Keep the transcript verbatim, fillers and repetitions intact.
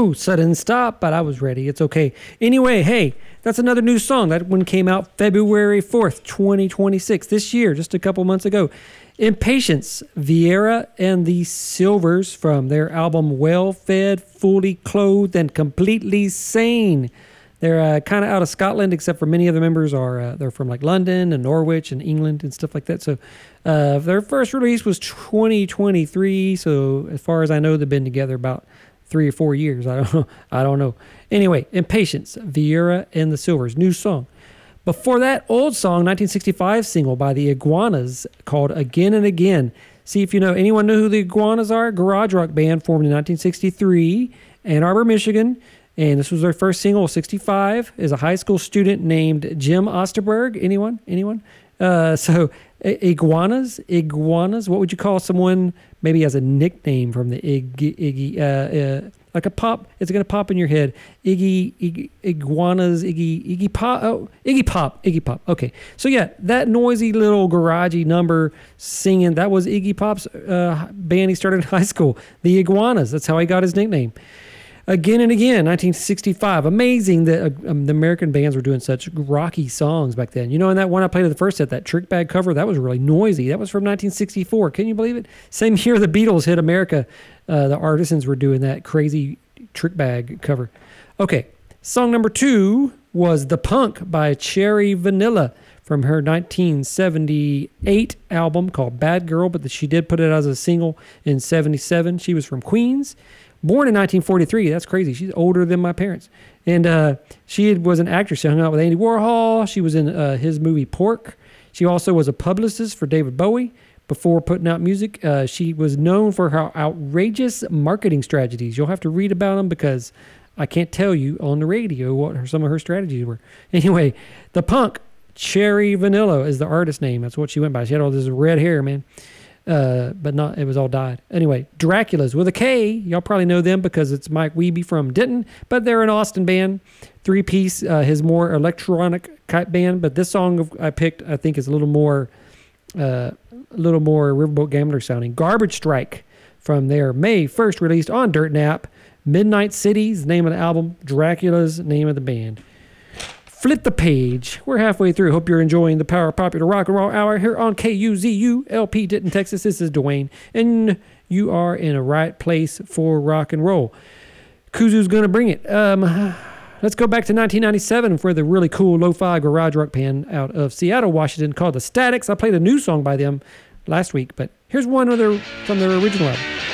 Whoa, sudden stop, but I was ready. It's okay. Anyway, hey, that's another new song. That one came out February fourth, twenty twenty-six, this year, just a couple months ago. Impatience, Vieira and the Silvers from their album Well-Fed, Fully Clothed, and Completely Sane. They're uh, kind of out of Scotland, except for many of the members are uh, they're from like London and Norwich and England and stuff like that. So uh, their first release was twenty twenty-three. So as far as I know, they've been together about three or four years. I don't know. I don't know. Anyway, Impatience, Vieira and the Silvers, new song. Before that, old song, nineteen sixty-five single by the Iguanas called Again and Again. See if you know, anyone know who the Iguanas are? Garage rock band formed in nineteen sixty-three, Ann Arbor, Michigan. And this was their first single, sixty-five, is a high school student named Jim Osterberg. Anyone? Anyone? Uh, so Iguanas, Iguanas, what would you call someone maybe as a nickname from the Iggy, Iggy uh, uh, like a pop, it's going to pop in your head. Iggy, Iggy Iguanas, Iggy, Iggy Pop, oh, Iggy Pop, Iggy Pop. Okay. So yeah, that noisy little garagey number singing, that was Iggy Pop's uh, band he started in high school, the Iguanas. That's how he got his nickname. Again and Again, nineteen sixty-five. Amazing that uh, um, the American bands were doing such rocky songs back then. You know, and that one I played at the first set, that Trick Bag cover, that was really noisy. That was from nineteen sixty-four. Can you believe it? Same year the Beatles hit America. Uh, the Artisans were doing that crazy Trick Bag cover. Okay, song number two was The Punk by Cherry Vanilla from her nineteen seventy-eight album called Bad Girl, but she did put it as a single in seventy-seven. She was from Queens. Born in nineteen forty-three. That's crazy. She's older than my parents. And uh, she was an actress. She hung out with Andy Warhol. She was in uh, his movie Pork. She also was a publicist for David Bowie. Before putting out music, uh, she was known for her outrageous marketing strategies. You'll have to read about them because I can't tell you on the radio what her, some of her strategies were. Anyway, The Punk, Cherry Vanilla is the artist name. That's what she went by. She had all this red hair, man. Uh, but not, it was all dyed. Anyway, Dracula's with a K. Y'all probably know them because it's Mike Wiebe from Denton, but they're an Austin band, three piece, uh, his more electronic type band. But this song I picked, I think is a little more, uh, a little more Riverboat Gambler sounding. Garbage Strike from their May first released on Dirt Nap. Midnight City's name of the album, Dracula's name of the band. Flip the page. We're halfway through. Hope you're enjoying the Power Popular Rock and Roll Hour here on K U Z U L P Denton, Texas. This is Dwayne, and you are in a right place for rock and roll. Kuzu's going to bring it. Um, let's go back to nineteen ninety-seven for the really cool lo-fi garage rock band out of Seattle, Washington called The Statics. I played a new song by them last week, but here's one of their, from their original album.